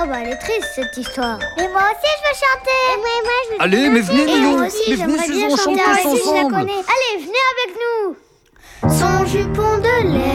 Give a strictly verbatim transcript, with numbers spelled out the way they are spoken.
Oh bah elle est triste cette histoire. Mais moi aussi je veux chanter. Et moi, moi je veux Allez, mais venez, Et Léon. moi aussi Mais venez, j'aimerais bien faisons chanter. chanter Moi aussi, je la ensemble. connais. Allez, venez avec nous. Son jupon de laine